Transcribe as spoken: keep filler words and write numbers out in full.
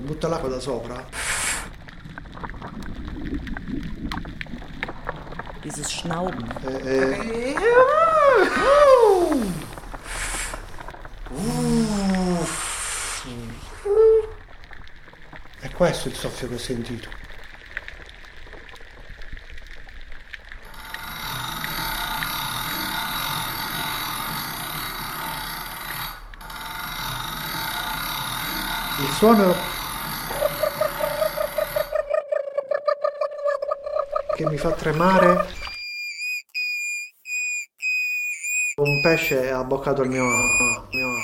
Butta l'acqua da sopra. Dieses Schnauben. Eh, eh. È questo il soffio che ho sentito. Il suono che mi fa tremare. Un pesce ha abboccato il mio, mio